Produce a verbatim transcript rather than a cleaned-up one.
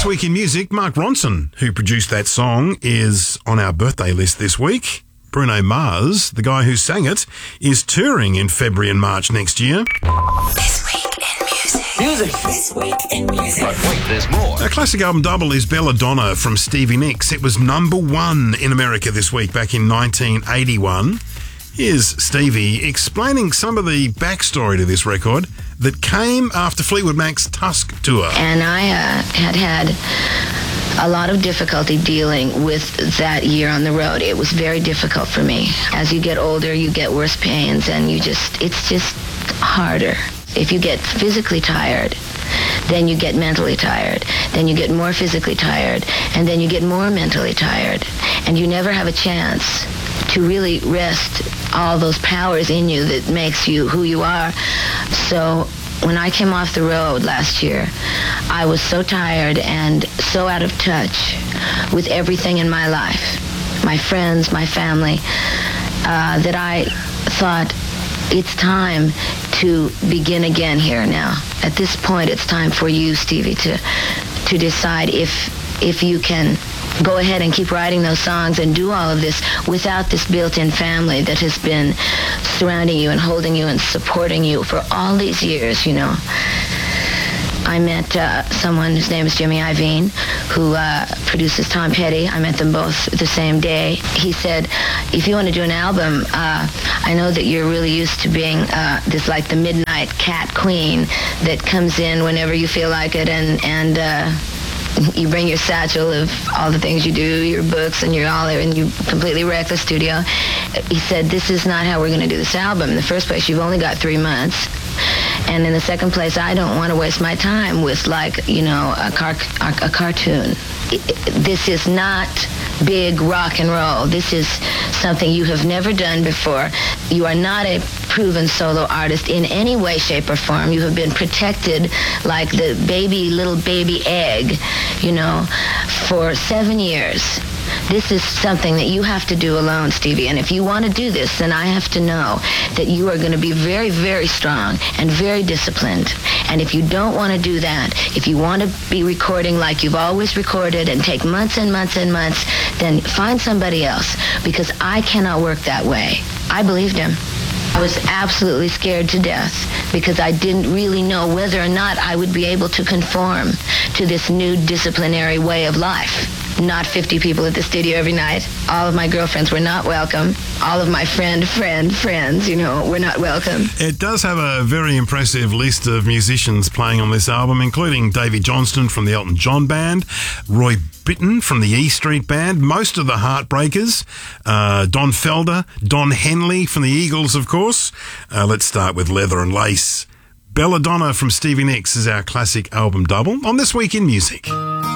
This week in music, Mark Ronson, who produced that song, is on our birthday list this week. Bruno Mars, the guy who sang it, is touring in February and March next year. This week in music. Music. This week in music. But wait, there's more. Our classic album double is Belladonna from Stevie Nicks. It was number one in America this week back in nineteen eighty-one. Here's Stevie explaining some of the backstory to this record that came after Fleetwood Mac's Tusk tour. And I uh, had had a lot of difficulty dealing with that year on the road. It was very difficult for me. As you get older, you get worse pains, and you just, it's just harder. If you get physically tired, then you get mentally tired. Then you get more physically tired, and then you get more mentally tired. And you never have a chance to really rest all those powers in you that makes you who you are. So when I came off the road last year, I was so tired and so out of touch with everything in my life, my friends, my family, uh, that I thought, it's time to begin again here now. At this point, it's time for you, Stevie, to to decide if if you can go ahead and keep writing those songs and do all of this without this built-in family that has been surrounding you and holding you and supporting you for all these years, you know. I met uh, someone whose name is Jimmy Iovine, who uh, produces Tom Petty. I met them both the same day. He said, if you want to do an album, uh, I know that you're really used to being uh, this like the midnight cat queen that comes in whenever you feel like it, and, and uh, you bring your satchel of all the things you do, your books, and you're all there, and you completely wreck the studio. He said, this is not how we're going to do this album. In the first place, you've only got three months. And in the second place, I don't want to waste my time with, like, you know, a, car- a cartoon. This is not big rock and roll. This is something you have never done before. You are not a proven solo artist in any way, shape, or form. You have been protected like the baby, little baby egg, you know, for seven years. This is something that you have to do alone, Stevie. And if you want to do this, then I have to know that you are going to be very, very strong and very disciplined. And if you don't want to do that, if you want to be recording like you've always recorded and take months and months and months, then find somebody else, because I cannot work that way. I believed him. I was absolutely scared to death because I didn't really know whether or not I would be able to conform to this new disciplinary way of life. Not fifty people at the studio every night. All of my girlfriends were not welcome. All of my friend, friend, friends, you know, were not welcome. It does have a very impressive list of musicians playing on this album, including Davy Johnston from the Elton John Band, Roy Bittan from the E Street Band, most of the Heartbreakers, uh, Don Felder, Don Henley from the Eagles, of course. Uh, let's start with Leather and Lace. Belladonna from Stevie Nicks is our classic album double on This Week in Music.